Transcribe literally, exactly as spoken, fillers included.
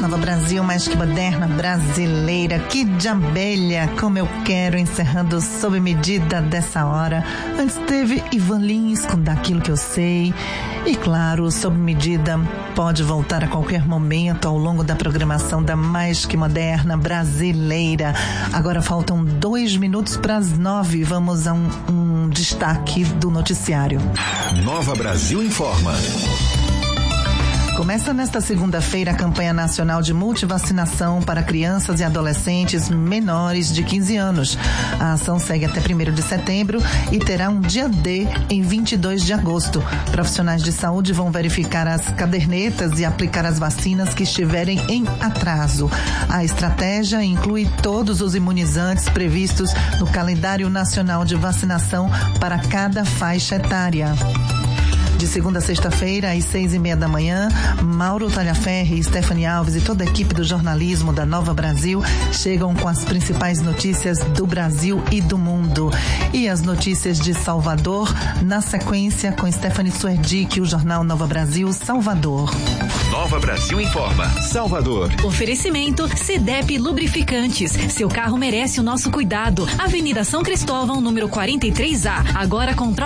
Nova Brasil, mais que moderna, brasileira, que de abelha, como eu quero, encerrando sob medida dessa hora. Antes teve Ivan Lins com Daquilo Que Eu Sei. E claro, sob medida pode voltar a qualquer momento ao longo da programação da mais que moderna brasileira. Agora faltam dois minutos para as nove. Vamos a um, um destaque do noticiário. Nova Brasil informa. Começa nesta segunda-feira a campanha nacional de multivacinação para crianças e adolescentes menores de quinze anos. A ação segue até primeiro de setembro e terá um dia D em vinte e dois de agosto. Profissionais de saúde vão verificar as cadernetas e aplicar as vacinas que estiverem em atraso. A estratégia inclui todos os imunizantes previstos no calendário nacional de vacinação para cada faixa etária. De segunda a sexta-feira, às seis e meia da manhã, Mauro Talhaferri, Stephanie Alves e toda a equipe do jornalismo da Nova Brasil chegam com as principais notícias do Brasil e do mundo. E as notícias de Salvador, na sequência, com Stephanie Suerdick, o jornal Nova Brasil, Salvador. Nova Brasil informa, Salvador. Oferecimento Cedep Lubrificantes. Seu carro merece o nosso cuidado. Avenida São Cristóvão, número quarenta e três A. Agora com